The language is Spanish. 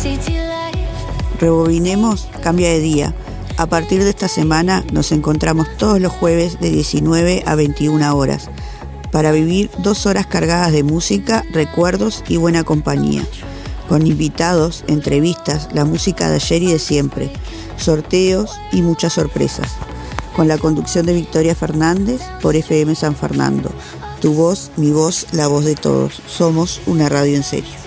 Rebobinemos cambia de día. A partir de esta semana nos encontramos todos los jueves de 19 a 21 horas para vivir 2 horas cargadas de música, recuerdos y buena compañía. Con invitados, entrevistas, la música de ayer y de siempre, sorteos y muchas sorpresas. Con la conducción de Victoria Fernández por FM San Fernando. Tu voz, mi voz, la voz de todos. Somos una radio en serio.